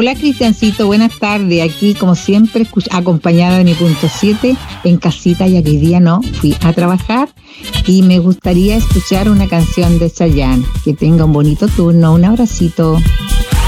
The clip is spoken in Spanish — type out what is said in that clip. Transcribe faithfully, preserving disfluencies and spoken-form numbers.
Hola Cristiancito, buenas tardes. Aquí como siempre escuch- acompañada de mi punto siete en casita, ya que hoy día no fui a trabajar y me gustaría escuchar una canción de Chayanne. Que tenga un bonito turno, un abracito.